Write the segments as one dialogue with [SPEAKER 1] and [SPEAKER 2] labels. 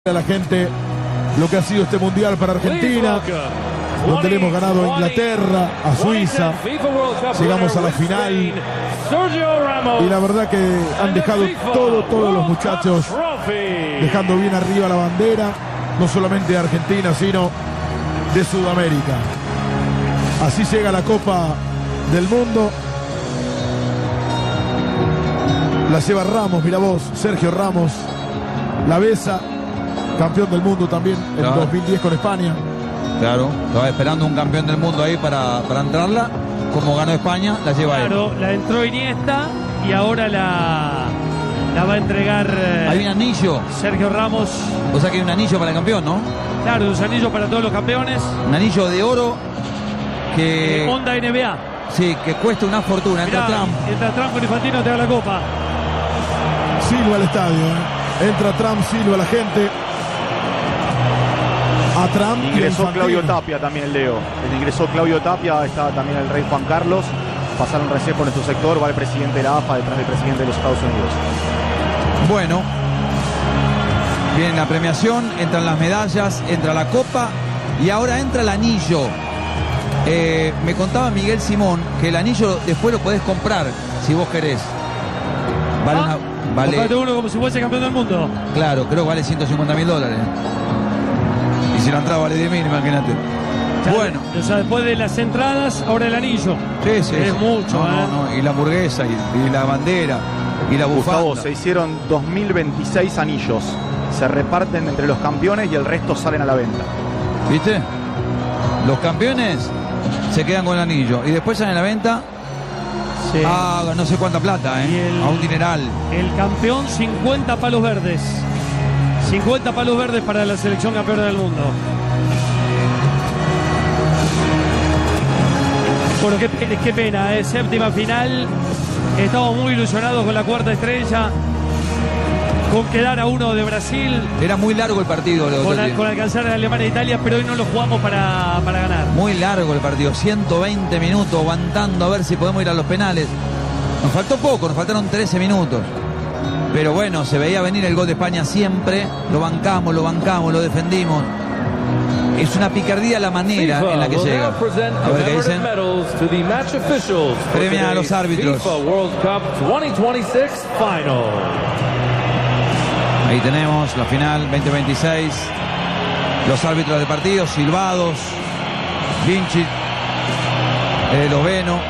[SPEAKER 1] A la gente lo que ha sido este mundial para Argentina, donde le hemos ganado a Inglaterra, a Suiza, llegamos a la final y la verdad que han dejado todos los muchachos dejando bien arriba la bandera, no solamente de Argentina sino de Sudamérica. Así llega la Copa del Mundo, la lleva Ramos, mira vos, Sergio Ramos, la besa. Campeón del mundo también en 2010 con España.
[SPEAKER 2] Claro, estaba esperando un campeón del mundo ahí para entrarla. Como ganó España, la lleva él.
[SPEAKER 3] Claro, la entró Iniesta y ahora la va a entregar.
[SPEAKER 2] Hay un anillo.
[SPEAKER 3] Sergio Ramos.
[SPEAKER 2] O sea que hay un anillo para el campeón, ¿no?
[SPEAKER 3] Claro, un anillo para todos los campeones.
[SPEAKER 2] Un anillo de oro que.
[SPEAKER 3] Onda NBA.
[SPEAKER 2] Sí, que cuesta una fortuna. Entra Trump.
[SPEAKER 3] Entra Trump con Infantino, te da la copa.
[SPEAKER 1] Silva al estadio, Entra Trump, silba a la gente. A Trump
[SPEAKER 4] ingresó Claudio Tapia también, Leo. Ingresó Claudio Tapia, está también el rey Juan Carlos. Pasaron recién por nuestro sector, va el presidente de la AFA detrás del presidente de los Estados Unidos.
[SPEAKER 2] Bueno, viene la premiación, entran las medallas, entra la copa y ahora entra el anillo. Me contaba Miguel Simón que el anillo después lo podés comprar si vos querés. Vale,
[SPEAKER 3] comprate uno como si fuese campeón del mundo.
[SPEAKER 2] Claro, creo que vale $150.000. Y si la entrada vale 10.000, imagínate.
[SPEAKER 3] Claro,
[SPEAKER 2] bueno.
[SPEAKER 3] O sea, después de las entradas, ahora el anillo.
[SPEAKER 2] Sí.
[SPEAKER 3] Es mucho,
[SPEAKER 2] no. Y la hamburguesa, y la bandera, y la bufanda.
[SPEAKER 4] Gustavo, se hicieron 2026 anillos. Se reparten entre los campeones y el resto salen a la venta.
[SPEAKER 2] ¿Viste? Los campeones se quedan con el anillo. Y después salen a la venta.
[SPEAKER 3] Sí.
[SPEAKER 2] No sé cuánta plata, a un dineral.
[SPEAKER 3] El campeón, 50 palos verdes. 50 palos verdes para la selección campeona del mundo. Bueno, qué pena, séptima final. Estamos muy ilusionados con la cuarta estrella. Con quedar a uno de Brasil.
[SPEAKER 2] Era muy largo el partido.
[SPEAKER 3] Con alcanzar a Alemania e Italia, pero hoy no lo jugamos para ganar.
[SPEAKER 2] Muy largo el partido, 120 minutos aguantando a ver si podemos ir a los penales. Nos faltó poco, nos faltaron 13 minutos. Pero bueno, se veía venir el gol de España siempre. Lo bancamos, lo defendimos. Es una picardía la manera en la que llega. A ver qué dicen. Premia a los árbitros. Ahí tenemos la final 2026. Los árbitros del partido, silbados. Vinci, Loveno.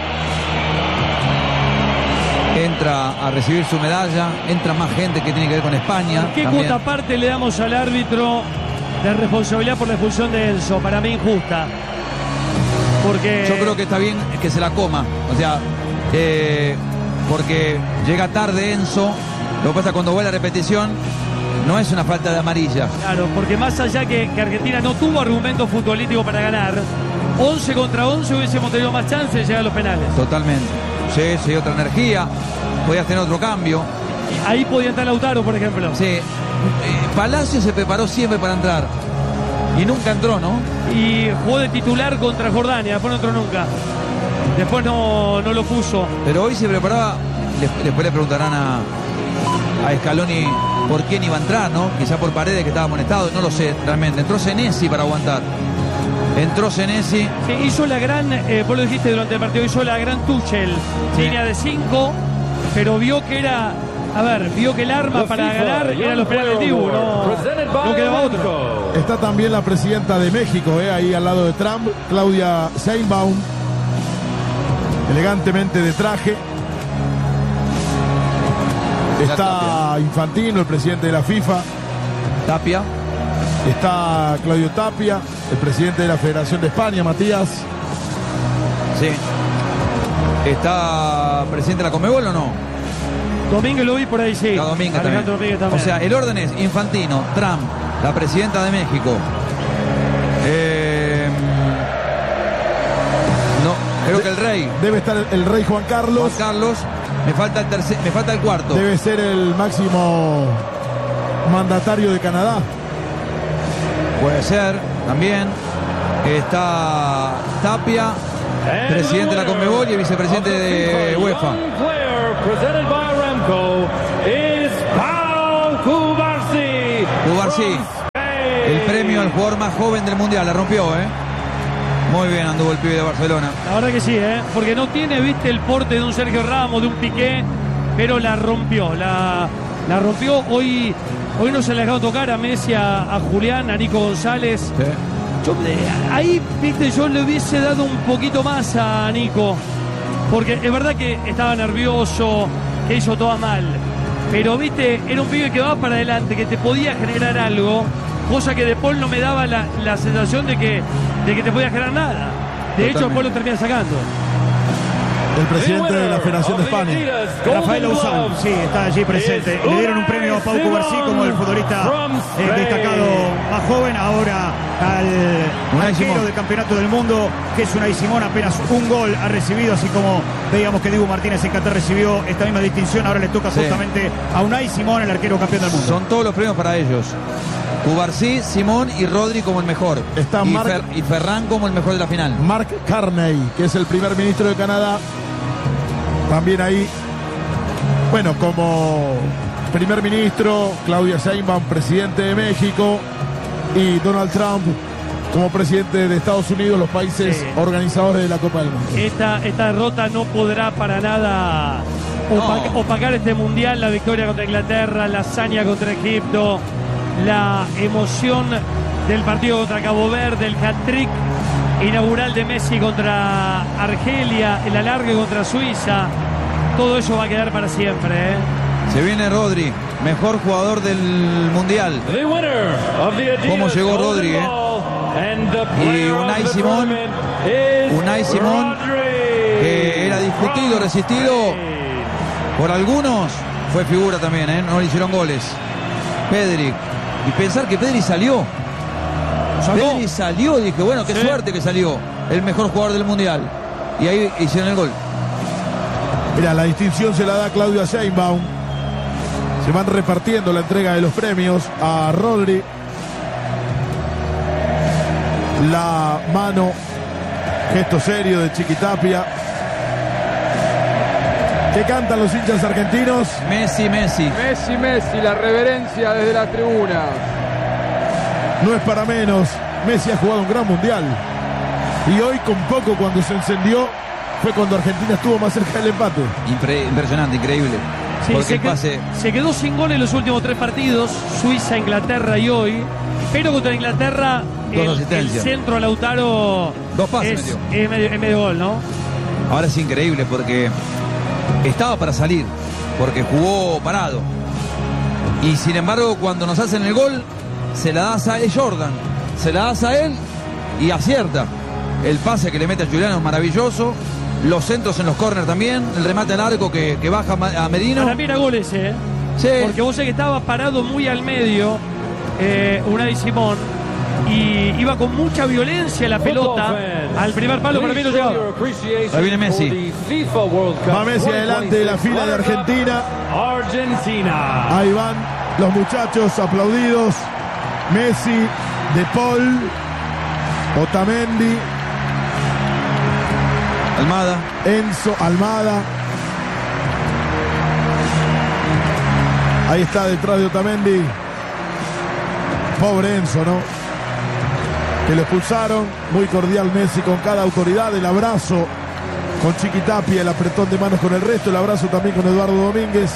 [SPEAKER 2] Entra a recibir su medalla. Entra más gente que tiene que ver con España.
[SPEAKER 3] ¿Qué cuota parte le damos al árbitro de responsabilidad por la expulsión de Enzo? Para mí injusta. Porque
[SPEAKER 2] yo creo que está bien que se la coma. O sea, porque llega tarde Enzo. Lo que pasa cuando vuelve la repetición, no es una falta de amarilla.
[SPEAKER 3] Claro, porque más allá que Argentina no tuvo argumento futbolístico para ganar, 11 contra 11 hubiésemos tenido más chance de llegar a los penales.
[SPEAKER 2] Totalmente. Sí, otra energía. Podías tener otro cambio.
[SPEAKER 3] Ahí podía entrar Lautaro, por ejemplo.
[SPEAKER 2] Sí. Palacio se preparó siempre para entrar. Y nunca entró, ¿no?
[SPEAKER 3] Y jugó de titular contra Jordania, después no entró nunca. Después no lo puso.
[SPEAKER 2] Pero hoy se preparaba. Después le preguntarán a Scaloni por quién iba a entrar, ¿no? Quizá por Paredes, que estaba amonestado, no lo sé realmente. Entró Senesi para aguantar. Entró Senesi.
[SPEAKER 3] Sí, hizo la gran, vos lo dijiste durante el partido, hizo la gran Tuchel. Sí. Línea de 5, pero vio que era, vio que el arma para ganar era los penales de Dibu, no quedaba otro.
[SPEAKER 1] Está también la presidenta de México, ahí al lado de Trump, Claudia Sheinbaum, elegantemente de traje. Está Infantino, el presidente de la FIFA.
[SPEAKER 2] Tapia.
[SPEAKER 1] Está Claudio Tapia, el presidente de la Federación de España, Matías.
[SPEAKER 2] Sí. ¿Está presidente de la Conmebol o no?
[SPEAKER 3] Domínguez lo vi por ahí, sí.
[SPEAKER 2] Domínguez también. O sea, el orden es Infantino, Trump, la presidenta de México. No, creo que el rey.
[SPEAKER 1] Debe estar el rey Juan Carlos.
[SPEAKER 2] Me falta el cuarto.
[SPEAKER 1] Debe ser el máximo mandatario de Canadá.
[SPEAKER 2] Puede ser, también. Está Tapia, presidente de la Conmebol y vicepresidente de UEFA. Cubarsí. El premio al jugador más joven del Mundial. La rompió, ¿eh? Muy bien anduvo el pibe de Barcelona.
[SPEAKER 3] La verdad que sí, porque no tiene, viste, el porte de un Sergio Ramos, de un Piqué, pero la rompió. La rompió. Hoy no se le dejó tocar a Messi, a Julián, a Nico González.
[SPEAKER 2] Sí.
[SPEAKER 3] Ahí, viste, yo le hubiese dado un poquito más a Nico, porque es verdad que estaba nervioso, que hizo todo mal, pero viste, era un pibe que va para adelante, que te podía generar algo, cosa que De Paul no me daba la sensación de que te podía generar nada. De hecho, De Paul lo termina sacando.
[SPEAKER 1] El presidente de la Federación de España,
[SPEAKER 5] Rafael Lauzán, sí, está allí presente. Le dieron un premio a Pau Cubarsí como el futbolista destacado más joven. Ahora al arquero del Campeonato del Mundo, que es Unai Simón, apenas un gol ha recibido, así como veíamos que Dibu Martínez en Qatar recibió esta misma distinción. Ahora le toca justamente a Unai Simón, el arquero campeón del mundo.
[SPEAKER 2] Son todos los premios para ellos. Cubarsí, Simón y Rodri como el mejor.
[SPEAKER 1] Está
[SPEAKER 2] y Ferran como el mejor de la final.
[SPEAKER 1] Mark Carney, que es el primer ministro de Canadá. También ahí, bueno, como primer ministro, Claudia Sheinbaum, presidente de México, y Donald Trump como presidente de Estados Unidos, los países organizadores de la Copa del Mundo.
[SPEAKER 3] Esta derrota no podrá para nada opacar este mundial. La victoria contra Inglaterra, la hazaña contra Egipto, la emoción del partido contra Cabo Verde, el hat-trick inaugural de Messi contra Argelia, el alargue contra Suiza. Todo eso va a quedar para siempre,
[SPEAKER 2] Se viene Rodri, mejor jugador del mundial. ¿Cómo llegó Rodri, Y Unai Simón, que era discutido, resistido por algunos, fue figura también, no le hicieron goles. Pedri, y pensar que Pedri salió. Pedri salió, dije, bueno, qué suerte que salió el mejor jugador del mundial. Y ahí hicieron el gol.
[SPEAKER 1] Mira, la distinción se la da Claudia Sheinbaum. Se van repartiendo la entrega de los premios a Rodri. La mano, gesto serio de Chiquitapia. ¿Qué cantan los hinchas argentinos?
[SPEAKER 2] Messi, Messi.
[SPEAKER 6] Messi, Messi, la reverencia desde la tribuna.
[SPEAKER 1] No es para menos, Messi ha jugado un gran mundial. Y hoy con poco, cuando se encendió, fue cuando Argentina estuvo más cerca del empate.
[SPEAKER 2] Impresionante, increíble.
[SPEAKER 3] Sí, se quedó sin gol en los últimos 3 partidos, Suiza, Inglaterra y hoy. Pero contra Inglaterra el centro a Lautaro
[SPEAKER 2] 2 pases
[SPEAKER 3] es medio gol, ¿no?
[SPEAKER 2] Ahora es increíble porque estaba para salir, porque jugó parado. Y sin embargo, cuando nos hacen el gol, se la das a él, Jordan. Se la das a él y acierta. El pase que le mete a Juliano es maravilloso. Los centros en los córner también. El remate al arco que baja a Merino.
[SPEAKER 3] Para mí era gol ese,
[SPEAKER 2] Sí.
[SPEAKER 3] Porque vos sé que estaba parado muy al medio Unai Simón. Y iba con mucha violencia la pelota al primer palo. Para mí no llegaba.
[SPEAKER 2] Ahí viene Messi.
[SPEAKER 1] Va Messi adelante de la fila de Argentina. Ahí van los muchachos aplaudidos. Messi, De Paul, Otamendi,
[SPEAKER 2] Almada,
[SPEAKER 1] Enzo, Almada. Ahí está detrás de Otamendi. Pobre Enzo, ¿no? Que lo expulsaron. Muy cordial Messi con cada autoridad. El abrazo con Chiquitapia, el apretón de manos con el resto. El abrazo también con Eduardo Domínguez.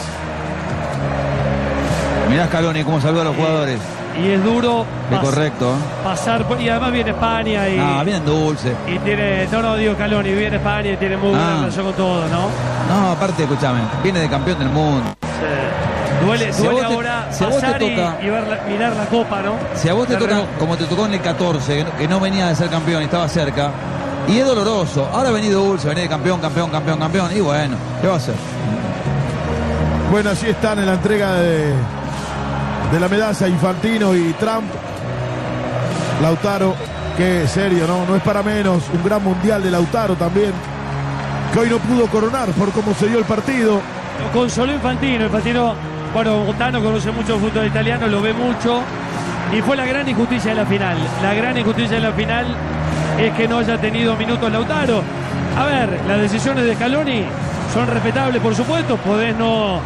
[SPEAKER 2] Mirá Scaloni cómo saluda a los jugadores.
[SPEAKER 3] Y es duro pasar por, y además viene España y
[SPEAKER 2] viene dulce.
[SPEAKER 3] Y tiene, digo Scaloni, viene España y tiene muy buena relación con todo, ¿no?
[SPEAKER 2] No, aparte, escúchame, viene de campeón del mundo.
[SPEAKER 3] Sí. Duele ahora pasar y mirar la copa, ¿no?
[SPEAKER 2] Si a vos te toca, como te tocó en el 14, que no venía de ser campeón y estaba cerca, y es doloroso. Ahora ha venido dulce, venía de campeón, y bueno, ¿qué va a hacer?
[SPEAKER 1] Bueno, allí están en la entrega de la medalla Infantino y Trump. Lautaro, que serio, no es para menos. Un gran mundial de Lautaro también, que hoy no pudo coronar por cómo se dio el partido.
[SPEAKER 3] Lo consoló Infantino. Bueno, Botano conoce mucho el fútbol italiano, lo ve mucho. Y fue la gran injusticia de la final. La gran injusticia de la final es que no haya tenido minutos Lautaro. A ver, las decisiones de Scaloni son respetables, por supuesto. Podés no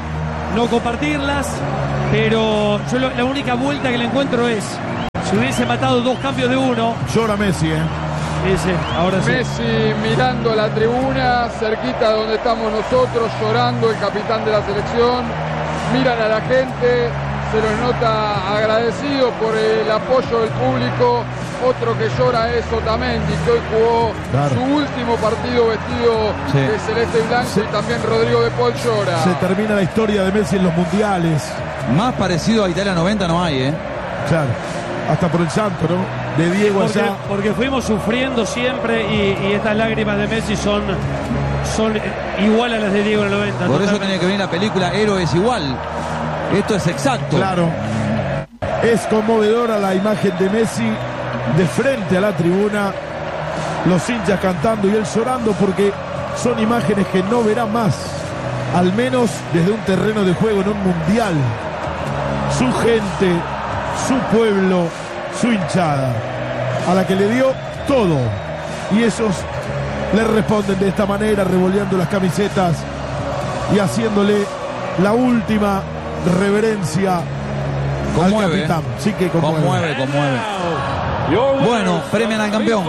[SPEAKER 3] no compartirlas, pero yo la única vuelta que le encuentro es, si hubiese matado 2 cambios de 1.
[SPEAKER 1] Llora Messi,
[SPEAKER 3] Ese, ahora sí.
[SPEAKER 6] Messi mirando la tribuna, cerquita de donde estamos nosotros, llorando, el capitán de la selección. Miran a la gente, se los nota agradecido por el apoyo del público. Otro que llora es Otamendi, que hoy jugó su último partido vestido de celeste y blanco, y también Rodrigo de Paul llora.
[SPEAKER 1] Se termina la historia de Messi en los mundiales.
[SPEAKER 2] Más parecido a Italia 90 no hay,
[SPEAKER 1] Claro, hasta por el santo, ¿no? De Diego allá.
[SPEAKER 3] Porque fuimos sufriendo siempre y estas lágrimas de Messi son igual a las de Diego en el 90.
[SPEAKER 2] Por eso tenía que venir la película Héroes igual. Esto es exacto.
[SPEAKER 1] Claro. Es conmovedora la imagen de Messi de frente a la tribuna, los hinchas cantando y él llorando, porque son imágenes que no verá más, al menos desde un terreno de juego en un mundial. Su gente, su pueblo, su hinchada, a la que le dio todo, y ellos le responden de esta manera, revoleando las camisetas y haciéndole la última reverencia al capitán. Sí que conmueve.
[SPEAKER 2] Bueno, premian al campeón.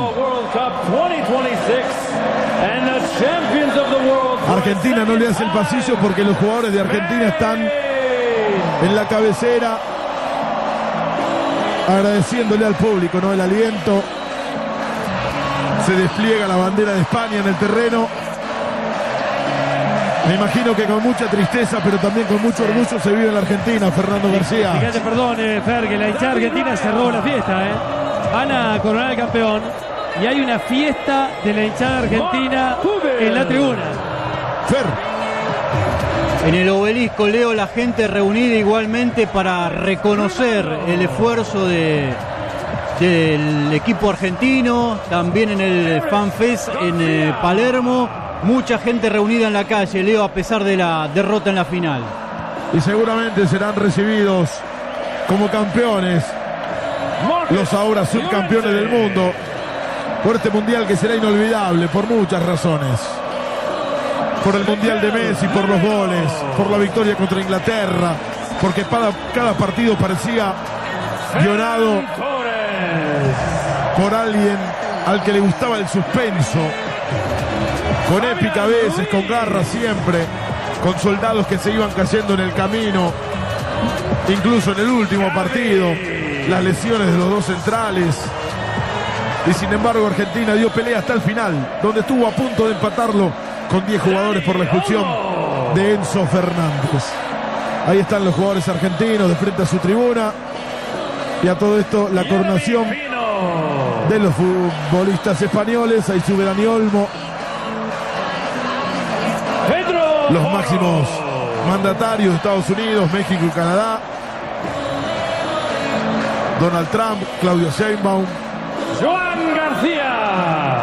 [SPEAKER 1] Argentina no le hace el pasillo porque los jugadores de Argentina están en la cabecera agradeciéndole al público, ¿no? El aliento. Se despliega la bandera de España en el terreno. Me imagino que con mucha tristeza, pero también con mucho orgullo se vive en la Argentina, Fernando García.
[SPEAKER 3] Fíjate, perdón, Fer, que la hinchada argentina cerró la fiesta, Van a coronar al campeón y hay una fiesta de la hinchada argentina en la tribuna.
[SPEAKER 1] Fer.
[SPEAKER 7] En el obelisco, Leo, la gente reunida igualmente para reconocer el esfuerzo del equipo argentino, también en el Fan Fest en Palermo. Mucha gente reunida en la calle, Leo, a pesar de la derrota en la final.
[SPEAKER 1] Y seguramente serán recibidos como campeones los ahora subcampeones del mundo por este mundial que será inolvidable por muchas razones. Por el mundial de Messi, por los goles, por la victoria contra Inglaterra, porque cada partido parecía guionado por alguien al que le gustaba el suspenso, con épica a veces, con garra siempre, con soldados que se iban cayendo en el camino, incluso en el último partido, las lesiones de los dos centrales. Y sin embargo Argentina dio pelea hasta el final, donde estuvo a punto de empatarlo con 10 jugadores por la expulsión de Enzo Fernández. Ahí están los jugadores argentinos de frente a su tribuna. Y a todo esto la coronación de los futbolistas españoles. Ahí sube Dani Olmo, los máximos mandatarios de Estados Unidos, México y Canadá. Donald Trump, Claudio Sheinbaum,
[SPEAKER 3] Joan García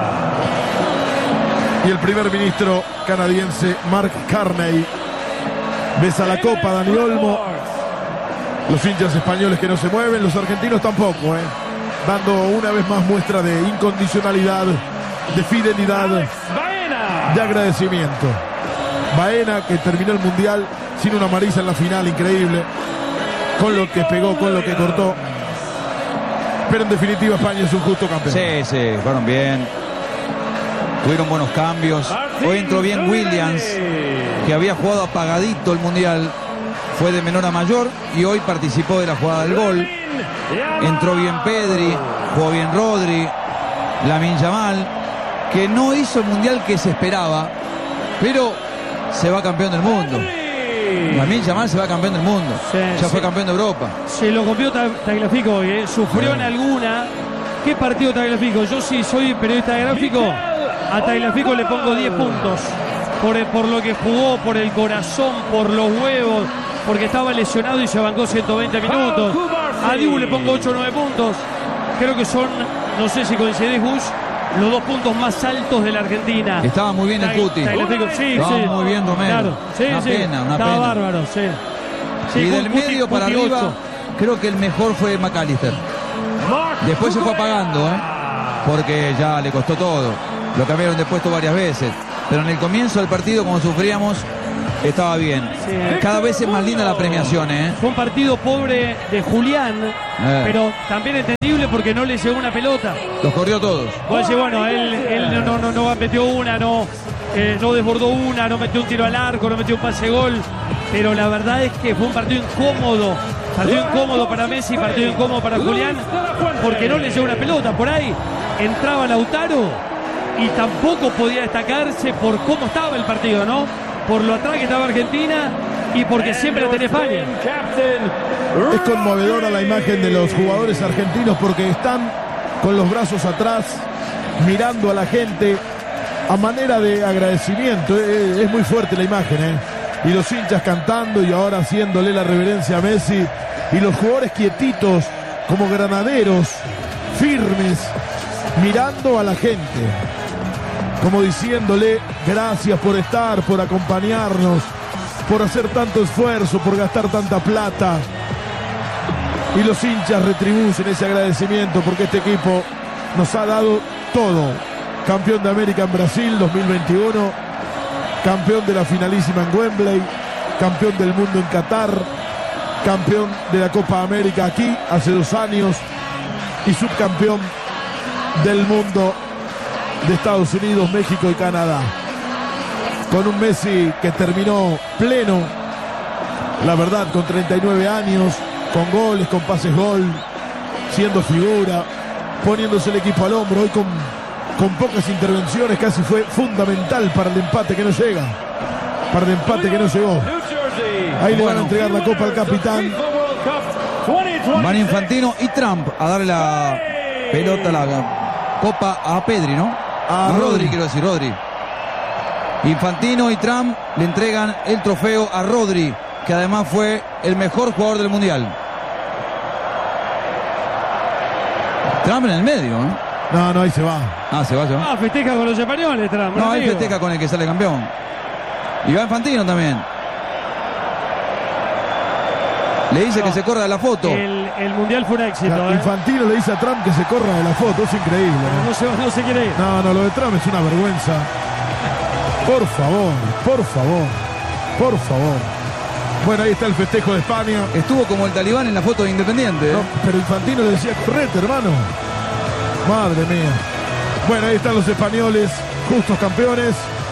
[SPEAKER 1] y el primer ministro canadiense Mark Carney. Besa la copa Dani Olmo. Los hinchas españoles que no se mueven, los argentinos tampoco, dando una vez más muestra de incondicionalidad, de fidelidad, de agradecimiento. Baena, que terminó el mundial sin una amarilla en la final, increíble, con lo que pegó, con lo que cortó. Pero en definitiva España es un justo campeón.
[SPEAKER 2] Sí, fueron bien. Tuvieron buenos cambios. Hoy entró bien Williams, que había jugado apagadito el mundial. Fue de menor a mayor y hoy participó de la jugada del gol. Entró bien Pedri, jugó bien Rodri, Lamine Yamal, que no hizo el mundial que se esperaba, pero se va campeón del mundo. Lamine Yamal se va campeón del mundo. Ya fue campeón de Europa.
[SPEAKER 3] Se lo copió Tagliafico hoy, sufrió en alguna. ¿Qué partido Tagliafico? Yo sí soy periodista de gráfico. A Tagliafico le pongo 10 puntos. Por lo que jugó, por el corazón, por los huevos, porque estaba lesionado y se bancó 120 minutos. A Dibu le pongo 8 o 9 puntos. Creo que son, no sé si coincidís, Gus, los 2 puntos más altos de la Argentina.
[SPEAKER 2] Estaba muy bien el Cuti. Estaba muy bien Romero.
[SPEAKER 3] Claro,
[SPEAKER 2] una pena.
[SPEAKER 3] Estaba bárbaro,
[SPEAKER 2] y del medio para arriba, 8. Creo que el mejor fue McAllister. Después se fue apagando, porque ya le costó todo. Lo cambiaron de puesto varias veces. Pero en el comienzo del partido, como sufríamos, estaba bien.
[SPEAKER 3] Sí.
[SPEAKER 2] Cada vez es más linda la premiación, ¿eh?
[SPEAKER 3] Fue un partido pobre de Julián, pero también entendible porque no le llegó una pelota.
[SPEAKER 2] Los corrió todos.
[SPEAKER 3] Vos decís, bueno, él no metió una, no desbordó una, no metió un tiro al arco, no metió un pase gol, pero la verdad es que fue un partido incómodo. Partido incómodo para Messi, partido incómodo para Julián, porque no le llegó una pelota. Por ahí entraba Lautaro y tampoco podía destacarse por cómo estaba el partido, ¿no? Por lo atrás que estaba Argentina y porque siempre la tenía España.
[SPEAKER 1] Es conmovedora la imagen de los jugadores argentinos porque están con los brazos atrás, mirando a la gente a manera de agradecimiento. Es muy fuerte la imagen, ¿eh? Y los hinchas cantando y ahora haciéndole la reverencia a Messi. Y los jugadores quietitos, como granaderos, firmes, mirando a la gente. Como diciéndole gracias por estar, por acompañarnos, por hacer tanto esfuerzo, por gastar tanta plata. Y los hinchas retribuyen ese agradecimiento porque este equipo nos ha dado todo. Campeón de América en Brasil 2021, campeón de la finalísima en Wembley, campeón del mundo en Qatar, campeón de la Copa América aquí hace 2 años y subcampeón del mundo de Estados Unidos, México y Canadá. Con un Messi que terminó pleno, la verdad, con 39 años, con goles, con pases gol, siendo figura, poniéndose el equipo al hombro, hoy con pocas intervenciones, casi fue fundamental para el empate que no llega, para el empate que no llegó. Ahí le van a entregar la copa al capitán.
[SPEAKER 2] Van Infantino y Trump a darle la pelota, la copa a Pedri, ¿no? A Rodri, quiero decir, Rodri. Infantino y Trump le entregan el trofeo a Rodri, que además fue el mejor jugador del Mundial. Trump en el medio, ¿no?
[SPEAKER 1] No, ahí se va.
[SPEAKER 2] Se va.
[SPEAKER 3] Festeja con los españoles, Trump.
[SPEAKER 2] No, ahí festeja con el que sale campeón. Y va Infantino también. Le dice que se corra de la foto.
[SPEAKER 3] El Mundial fue un éxito.
[SPEAKER 1] Infantino le dice a Trump que se corra de la foto, es increíble, ¿no?
[SPEAKER 3] No se quiere ir.
[SPEAKER 1] No, lo de Trump es una vergüenza. Por favor. Bueno, ahí está el festejo de España.
[SPEAKER 2] Estuvo como el talibán en la foto de Independiente.
[SPEAKER 1] No, pero Infantino le decía, correte, hermano. Madre mía. Bueno, ahí están los españoles, justos campeones.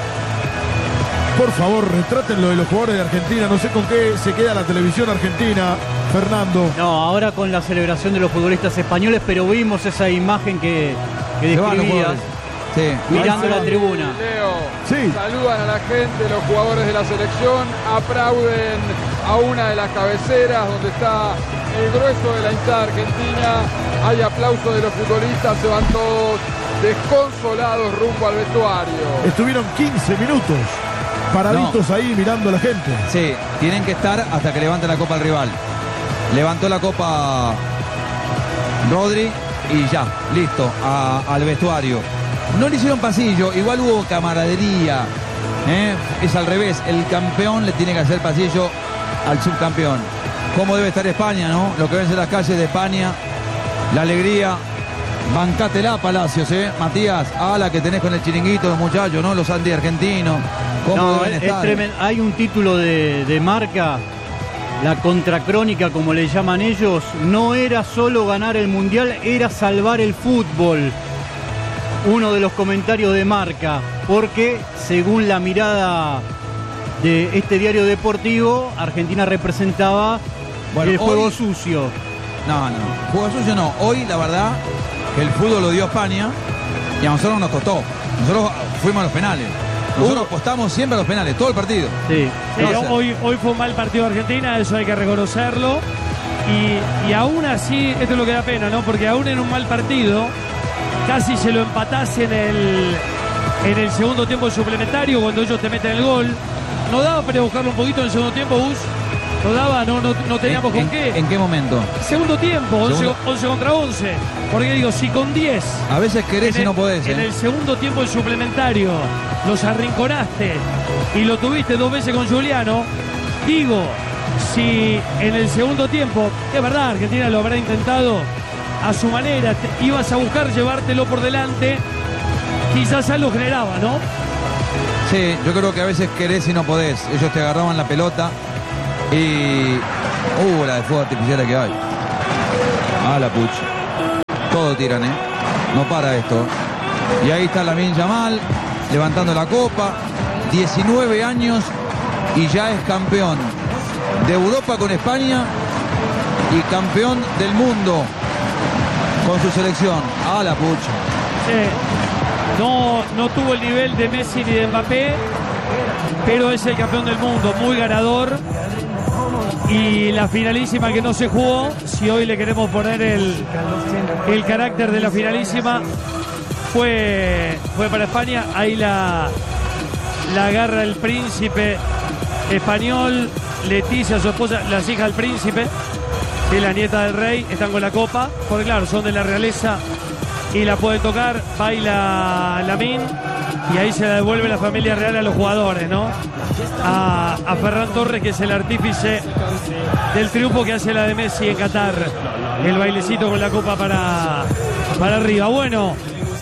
[SPEAKER 1] Por favor, retrátenlo de los jugadores de Argentina. No sé con qué se queda la televisión argentina, Fernando.
[SPEAKER 7] No, ahora con la celebración de los futbolistas españoles, pero vimos esa imagen que describías.
[SPEAKER 2] Sí.
[SPEAKER 7] Mirando la tribuna.
[SPEAKER 6] Leo,
[SPEAKER 1] sí.
[SPEAKER 6] Saludan a la gente, los jugadores de la selección, aplauden a una de las cabeceras donde está el grueso de la hinchada argentina. Hay aplausos de los futbolistas, se van todos desconsolados rumbo al vestuario.
[SPEAKER 1] Estuvieron 15 minutos paraditos ahí mirando a la gente.
[SPEAKER 2] Sí, tienen que estar hasta que levante la copa al rival. Levantó la copa Rodri y ya, listo, al vestuario. No le hicieron pasillo, igual hubo camaradería. Es al revés, el campeón le tiene que hacer pasillo al subcampeón. ¿Cómo debe estar España, no? Lo que ves en las calles de España, la alegría. Bancátela, Palacios, Matías, la que tenés con el chiringuito, los muchachos, ¿no? Los anti-argentinos. ¿Cómo deben estar?
[SPEAKER 7] Tremendo. Hay un título de Marca, la contracrónica, como le llaman ellos. No era solo ganar el Mundial, era salvar el fútbol. Uno de los comentarios de Marca, porque según la mirada de este diario deportivo, Argentina representaba el juego sucio.
[SPEAKER 2] No, juego sucio no. Hoy, la verdad, el fútbol lo dio España y a nosotros nos costó. Nosotros fuimos a los penales. Nosotros apostamos siempre a los penales, todo el partido.
[SPEAKER 3] Sí, hoy fue un mal partido de Argentina, eso hay que reconocerlo. Y aún así, esto es lo que da pena, ¿no? Porque aún en un mal partido, casi se lo empatás en el segundo tiempo suplementario, cuando ellos te meten el gol. No daba para buscarlo un poquito en el segundo tiempo, Gus. No daba, no teníamos con qué.
[SPEAKER 2] ¿En qué momento?
[SPEAKER 3] Segundo tiempo, 11 contra 11. Porque digo, si con 10...
[SPEAKER 2] A veces querés y no podés.
[SPEAKER 3] En el segundo tiempo del suplementario los arrinconaste y lo tuviste 2 veces con Giuliano, digo, si en el segundo tiempo, es verdad, Argentina lo habrá intentado a su manera, ibas a buscar llevártelo por delante, quizás algo generaba, ¿no?
[SPEAKER 2] Sí, yo creo que a veces querés y no podés. Ellos te agarraban la pelota y... la de fuego artificial que hay. La pucha. Todo tiran, no para esto. Y ahí está Lamine Yamal levantando la copa. 19 años y ya es campeón de Europa con España y campeón del mundo con su selección. La pucha.
[SPEAKER 3] No tuvo el nivel de Messi ni de Mbappé, pero es el campeón del mundo, muy ganador. Y la finalísima que no se jugó, si hoy le queremos poner el carácter de la finalísima, fue para España. Ahí la agarra el príncipe español, Leticia, su esposa, las hijas del príncipe, y la nieta del rey, están con la copa, porque claro, son de la realeza y la pueden tocar. Baila Lamine y ahí se la devuelve la familia real a los jugadores, ¿no? A Ferran Torres, que es el artífice del triunfo que hace la de Messi en Qatar. El bailecito con la copa para arriba. Bueno,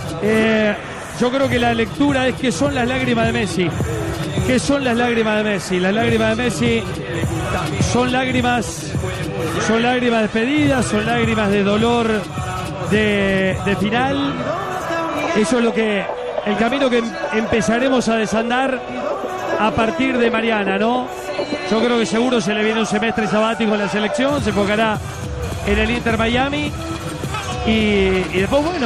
[SPEAKER 3] yo creo que la lectura es que son las lágrimas de Messi. ¿Qué son las lágrimas de Messi? Las lágrimas de Messi son lágrimas despedidas, son lágrimas de dolor de final. Eso es el camino que empezaremos a desandar a partir de mañana, ¿no? Yo creo que seguro se le viene un semestre sabático en la selección, se enfocará en el Inter Miami y después, bueno,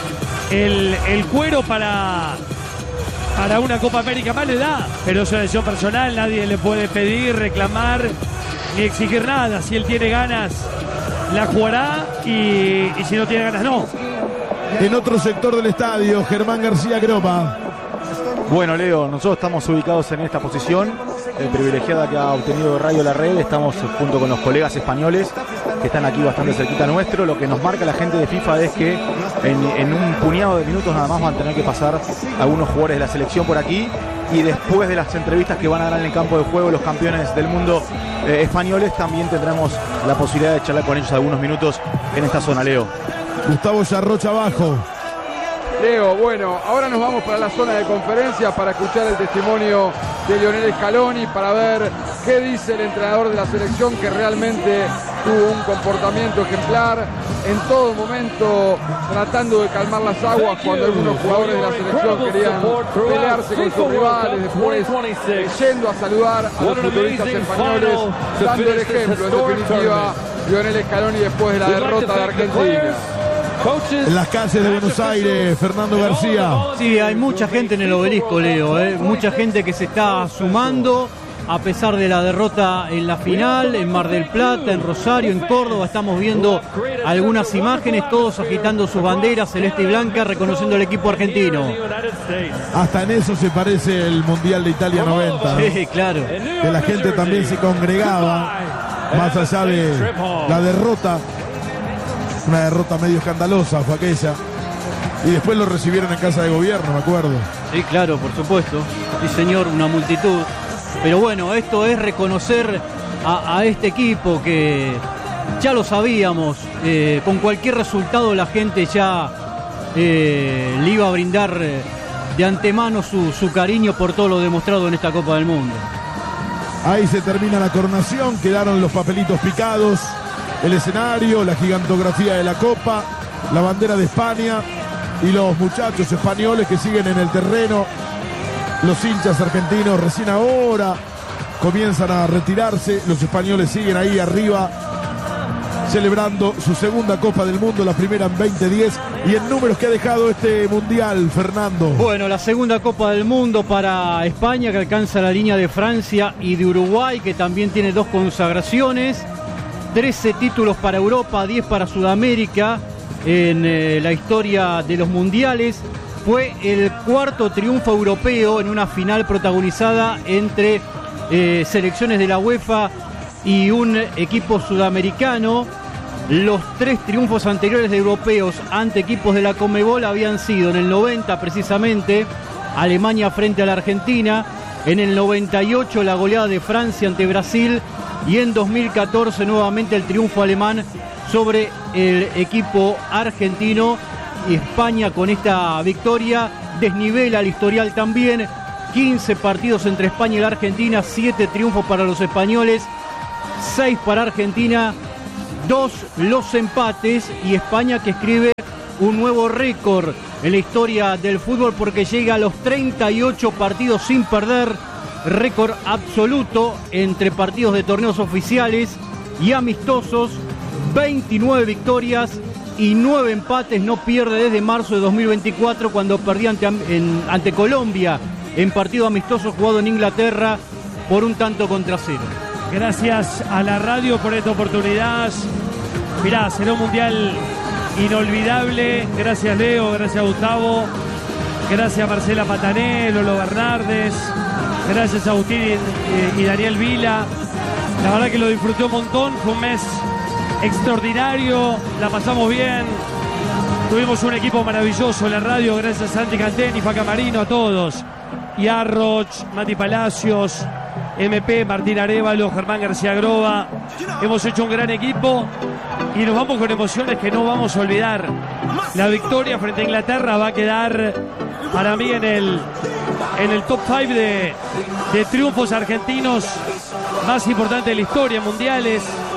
[SPEAKER 3] el cuero para una Copa América más le da, pero es una decisión personal, nadie le puede pedir, reclamar ni exigir nada. Si él tiene ganas, la jugará y si no tiene ganas, no.
[SPEAKER 1] En otro sector del estadio, Germán García Gropa.
[SPEAKER 4] Bueno, Leo, nosotros estamos ubicados en esta posición privilegiada que ha obtenido Radio La Red. Estamos junto con los colegas españoles que están aquí bastante cerquita nuestro. Lo que nos marca la gente de FIFA es que en un puñado de minutos nada más van a tener que pasar algunos jugadores de la selección por aquí, y después de las entrevistas que van a dar en el campo de juego los campeones del mundo españoles, también tendremos la posibilidad de charlar con ellos algunos minutos en esta zona, Leo.
[SPEAKER 1] Gustavo Yarrocha abajo.
[SPEAKER 6] Leo, bueno, ahora nos vamos para la zona de conferencia para escuchar el testimonio de Lionel Scaloni, para ver qué dice el entrenador de la selección, que realmente tuvo un comportamiento ejemplar en todo momento, tratando de calmar las aguas cuando algunos jugadores de la selección querían pelearse con sus rivales, después yendo a saludar a los futbolistas españoles, dando el ejemplo, en definitiva, Lionel Scaloni después de la derrota de Argentina.
[SPEAKER 1] En las calles de Buenos Aires, Fernando García.
[SPEAKER 7] Sí, hay mucha gente en el Obelisco, Leo, mucha gente que se está sumando a pesar de la derrota en la final, en Mar del Plata, en Rosario, en Córdoba. Estamos viendo algunas imágenes, todos agitando sus banderas celeste y blanca, reconociendo al equipo argentino.
[SPEAKER 1] Hasta en eso se parece el Mundial de Italia 90, ¿no?
[SPEAKER 7] Sí, claro.
[SPEAKER 1] Que la gente también se congregaba, más allá de la derrota. Una derrota medio escandalosa fue aquella. Y después lo recibieron en casa de gobierno, me acuerdo.
[SPEAKER 7] Sí, claro, por supuesto. Sí, señor, una multitud. Pero bueno, esto es reconocer a este equipo que ya lo sabíamos. Con cualquier resultado la gente ya le iba a brindar de antemano su cariño por todo lo demostrado en esta Copa del Mundo.
[SPEAKER 1] Ahí se termina la coronación, quedaron los papelitos picados. El escenario, la gigantografía de la Copa, la bandera de España y los muchachos españoles que siguen en el terreno. Los hinchas argentinos recién ahora comienzan a retirarse. Los españoles siguen ahí arriba celebrando su segunda Copa del Mundo, la primera en 2010. Y en números que ha dejado este Mundial, Fernando.
[SPEAKER 7] Bueno, la segunda Copa del Mundo para España, que alcanza la línea de Francia y de Uruguay, que también tiene 2 consagraciones. 13 títulos para Europa, 10 para Sudamérica en la historia de los mundiales. Fue el 4º triunfo europeo en una final protagonizada entre selecciones de la UEFA y un equipo sudamericano. Los 3 triunfos anteriores de europeos ante equipos de la Conmebol habían sido en el 90 precisamente Alemania frente a la Argentina, en el 98 la goleada de Francia ante Brasil, y en 2014 nuevamente el triunfo alemán sobre el equipo argentino. España con esta victoria desnivela el historial también 15 partidos entre España y la Argentina, 7 triunfos para los españoles, 6 para Argentina, 2 los empates, y España que escribe un nuevo récord en la historia del fútbol porque llega a los 38 partidos sin perder, récord absoluto entre partidos de torneos oficiales y amistosos, 29 victorias y 9 empates, no pierde desde marzo de 2024 cuando perdía ante Colombia en partido amistoso jugado en Inglaterra por 1-0.
[SPEAKER 3] Gracias a la radio por esta oportunidad. Mirá, será un mundial inolvidable. Gracias Leo, gracias Gustavo, gracias Marcela Patané, Lolo Bernardes, gracias a Agustín y Daniel Vila. La verdad que lo disfruté un montón, fue un mes extraordinario, la pasamos bien, tuvimos un equipo maravilloso en la radio, gracias a Santi Cantén y Faca Marino, a todos, y Arroch, Mati Palacios, MP, Martín Arévalo, Germán García Groba. Hemos hecho un gran equipo y nos vamos con emociones que no vamos a olvidar. La victoria frente a Inglaterra va a quedar para mí en el top 5 de triunfos argentinos más importantes de la historia, mundiales.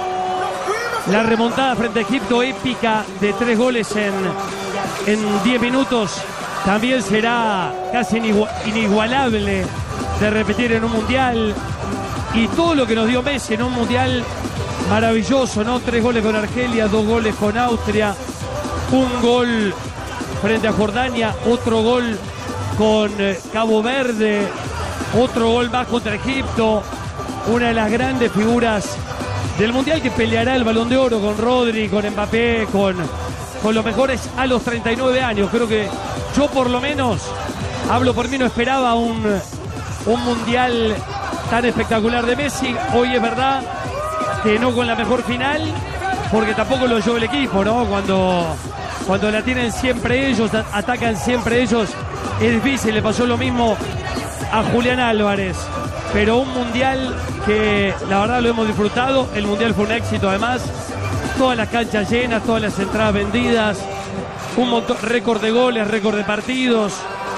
[SPEAKER 3] La remontada frente a Egipto, épica, de 3 goles en 10 minutos, también será casi inigualable de repetir en un mundial. Y todo lo que nos dio Messi en un mundial maravilloso, ¿no? 3 goles con Argelia, 2 goles con Austria, 1 gol frente a Jordania, otro gol con Cabo Verde, otro gol más contra Egipto. Una de las grandes figuras del mundial que peleará el Balón de Oro con Rodri, con Mbappé, con los mejores a los 39 años. Creo que yo por lo menos, hablo por mí, no esperaba un mundial tan espectacular de Messi. Hoy es verdad que no con la mejor final, porque tampoco lo llevó el equipo, ¿no? Cuando la tienen siempre ellos, atacan siempre ellos, es difícil. Le pasó lo mismo a Julián Álvarez, pero un mundial que la verdad lo hemos disfrutado. El mundial fue un éxito además, todas las canchas llenas, todas las entradas vendidas, un montón, récord de goles, récord de partidos,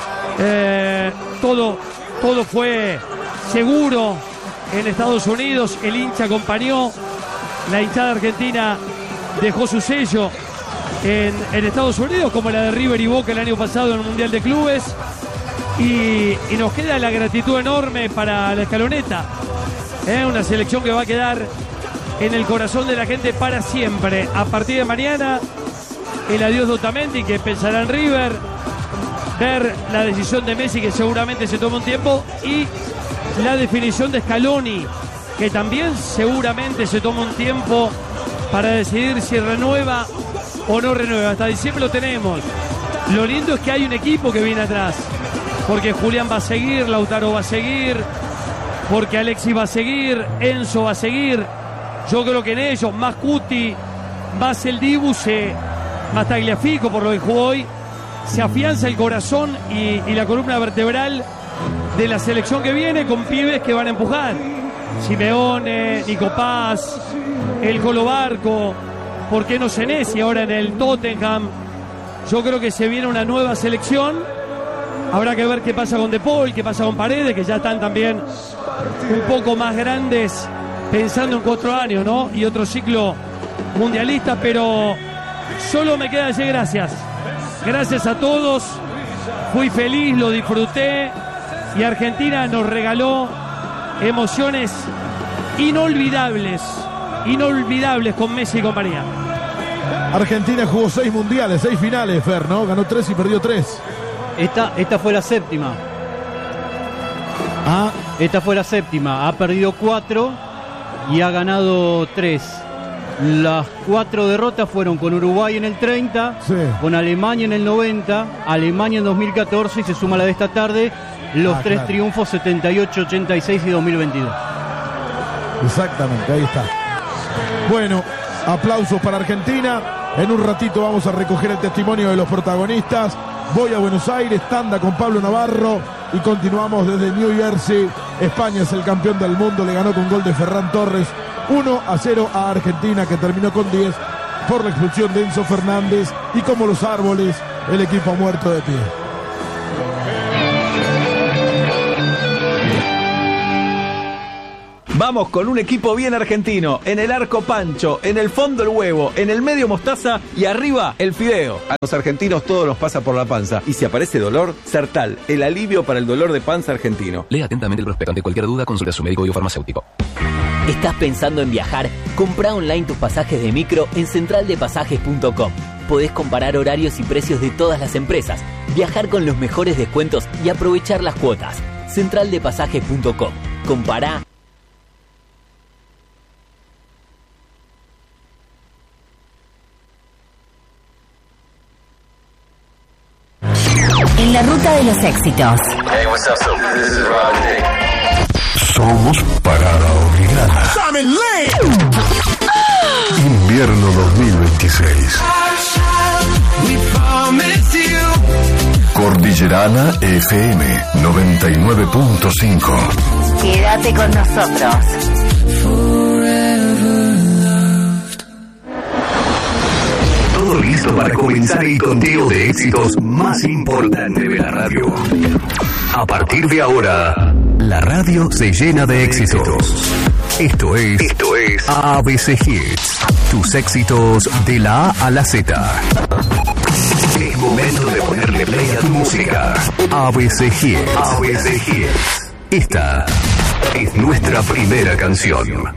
[SPEAKER 3] todo fue seguro en Estados Unidos. El hincha acompañó, la hinchada argentina dejó su sello en Estados Unidos, como la de River y Boca el año pasado en el Mundial de Clubes, y nos queda la gratitud enorme para la escaloneta, una selección que va a quedar en el corazón de la gente para siempre. A partir de mañana, el adiós de Otamendi, que pensará en River, ver la decisión de Messi, que seguramente se toma un tiempo, y la definición de Scaloni, que también seguramente se toma un tiempo para decidir si renueva o no renueva. Hasta diciembre lo tenemos. Lo lindo es que hay un equipo que viene atrás, porque Julián va a seguir, Lautaro va a seguir, porque Alexis va a seguir, Enzo va a seguir. Yo creo que en ellos, más Cuti, más el Dibu, más Tagliafico, por lo que jugó hoy, se afianza el corazón y la columna vertebral de la selección que viene, con pibes que van a empujar. Simeone, Nico Paz, el Colo Barco, ¿por qué no Senesi ahora en el Tottenham? Yo creo que se viene una nueva selección. Habrá que ver qué pasa con De Paul, qué pasa con Paredes, que ya están también un poco más grandes, pensando en 4 años, ¿no? Y otro ciclo mundialista, pero solo me queda decir gracias. Gracias a todos, fui feliz, lo disfruté, y Argentina nos regaló emociones inolvidables con Messi y compañía.
[SPEAKER 1] Argentina jugó 6 mundiales, 6 finales, Fer, ¿no? Ganó 3 y perdió 3.
[SPEAKER 7] Esta fue la séptima. Esta fue la séptima. Ha perdido 4 y ha ganado 3. Las 4 derrotas fueron con Uruguay en el 30, sí, con Alemania en el 90, Alemania en 2014 y se suma la de esta tarde, los 3 triunfos 78, 86 y 2022.
[SPEAKER 1] Exactamente, ahí está. Bueno, aplausos para Argentina. En un ratito vamos a recoger el testimonio de los protagonistas. Voy a Buenos Aires, tanda con Pablo Navarro y continuamos desde New Jersey. España es el campeón del mundo, le ganó con gol de Ferran Torres 1-0 a Argentina, que terminó con 10 por la expulsión de Enzo Fernández, y como los árboles, el equipo muerto de pie.
[SPEAKER 8] Vamos con un equipo bien argentino. En el arco Pancho, en el fondo el huevo, en el medio mostaza y arriba el fideo. A los argentinos todo nos pasa por la panza. Y si aparece dolor, Sertal, el alivio para el dolor de panza argentino.
[SPEAKER 9] Lea atentamente el prospecto. Ante cualquier duda, consulta a su médico y o farmacéutico.
[SPEAKER 10] ¿Estás pensando en viajar? Comprá online tus pasajes de micro en centraldepasajes.com. Podés comparar horarios y precios de todas las empresas, viajar con los mejores descuentos y aprovechar las cuotas. Centraldepasajes.com. Compará.
[SPEAKER 11] En la ruta de los éxitos.
[SPEAKER 12] Hey, what's up, so this is Rodney.
[SPEAKER 13] Somos parada obligada. Invierno 2026. Cordillerana FM 99.5.
[SPEAKER 11] Quédate con nosotros.
[SPEAKER 13] Todo listo para comenzar el conteo de éxitos más importante de la radio. A partir de ahora, la radio se llena de éxitos. Esto es ABC Hits. Tus éxitos de la A a la Z. Es momento de ponerle play a tu música. ABC Hits. ABC Hits. Esta es nuestra primera canción.